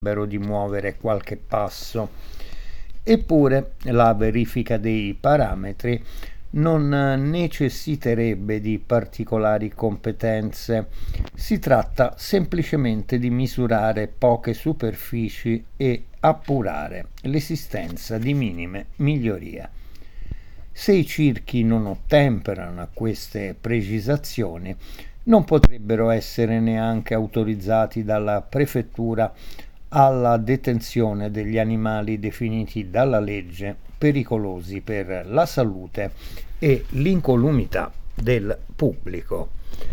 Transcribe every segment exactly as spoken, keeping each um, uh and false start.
di muovere qualche passo. Eppure la verifica dei parametri non necessiterebbe di particolari competenze. Si tratta semplicemente di misurare poche superfici e appurare l'esistenza di minime migliorie. Se i circhi non ottemperano a queste precisazioni, non potrebbero essere neanche autorizzati dalla prefettura alla detenzione degli animali definiti dalla legge pericolosi per la salute e l'incolumità del pubblico.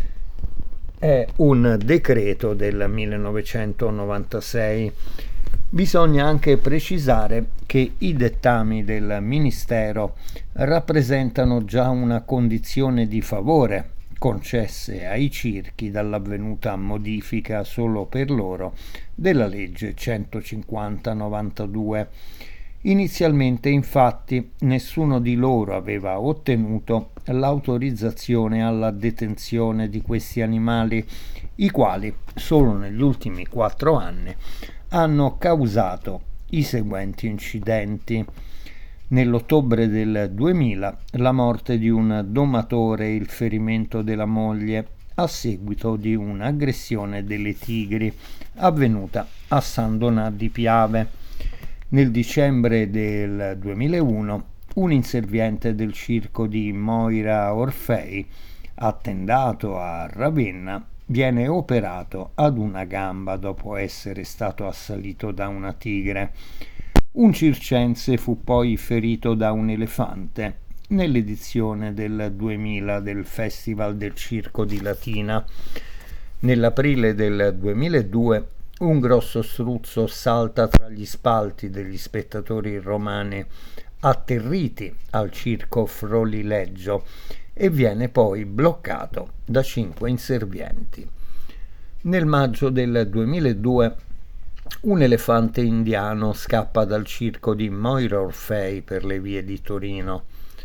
È un decreto del millenovecentonovantasei. Bisogna anche precisare che i dettami del Ministero rappresentano già una condizione di favore concesse ai circhi dall'avvenuta modifica solo per loro della legge centocinquanta novantadue. Inizialmente, infatti, nessuno di loro aveva ottenuto l'autorizzazione alla detenzione di questi animali, i quali solo negli ultimi quattro anni hanno causato i seguenti incidenti. Nell'ottobre del duemila la morte di un domatore e il ferimento della moglie a seguito di un'aggressione delle tigri avvenuta a San Donà di Piave. Nel dicembre del duemilauno un inserviente del circo di Moira Orfei, attendato a Ravenna, viene operato ad una gamba dopo essere stato assalito da una tigre. Un circense fu poi ferito da un elefante nell'edizione del duemila del Festival del Circo di Latina. Nell'aprile del duemiladue un grosso struzzo salta tra gli spalti degli spettatori romani atterriti al circo Frolileggio e viene poi bloccato da cinque inservienti. Nel maggio del duemiladue un elefante indiano scappa dal circo di Moira Orfei per le vie di Torino.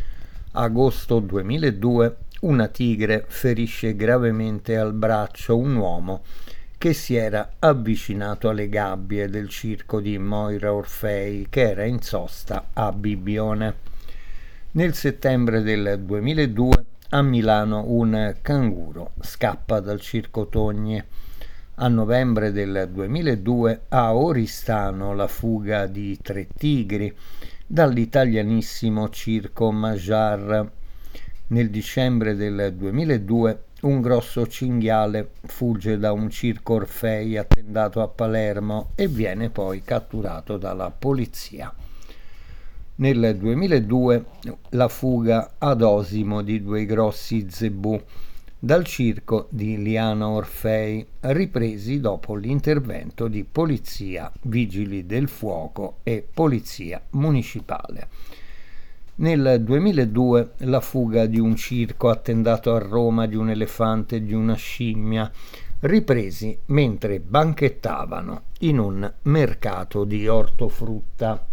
Agosto duemiladue una tigre ferisce gravemente al braccio un uomo che si era avvicinato alle gabbie del circo di Moira Orfei, che era in sosta a Bibbione. Nel settembre del duemiladue a Milano un canguro scappa dal circo Togni. A novembre del duemiladue a Oristano la fuga di tre tigri dall'italianissimo circo Majar. Nel dicembre del duemiladue un grosso cinghiale fugge da un circo Orfei attendato a Palermo e viene poi catturato dalla polizia. Nel duemiladue la fuga ad Osimo di due grossi zebù dal circo di Liana Orfei, ripresi dopo l'intervento di polizia, vigili del fuoco e polizia municipale. Nel duemiladue la fuga di un circo attendato a Roma di un elefante e di una scimmia, ripresi mentre banchettavano in un mercato di ortofrutta.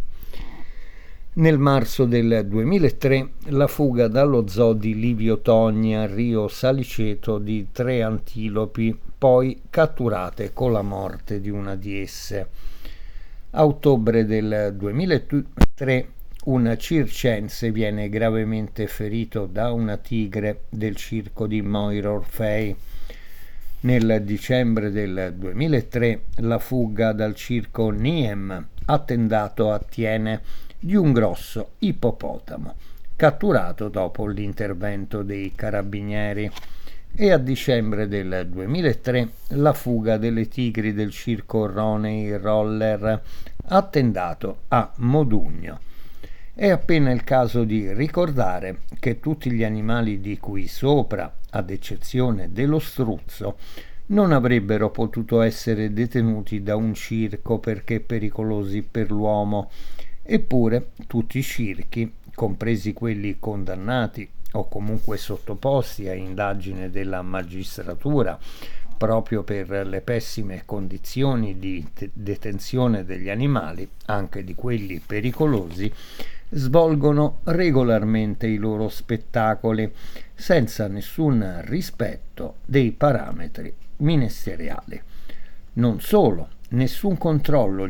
Nel marzo del duemilatré la fuga dallo zoo di Livio Togni a Rio Saliceto di tre antilopi, poi catturate con la morte di una di esse. A ottobre del duemilatré un circense viene gravemente ferito da una tigre del circo di Moira Orfei. Nel dicembre del duemilatré la fuga dal circo Niem, attendato a Thiene, di un grosso ippopotamo, catturato dopo l'intervento dei carabinieri. E a dicembre del duemilatré la fuga delle tigri del circo Roney Roller, attendato a Modugno. È appena il caso di ricordare che tutti gli animali di cui sopra, ad eccezione dello struzzo, non avrebbero potuto essere detenuti da un circo perché pericolosi per l'uomo. Eppure tutti i circhi, compresi quelli condannati o comunque sottoposti a indagine della magistratura proprio per le pessime condizioni di te- detenzione degli animali, anche di quelli pericolosi, svolgono regolarmente i loro spettacoli senza nessun rispetto dei parametri ministeriali. Non solo, nessun controllo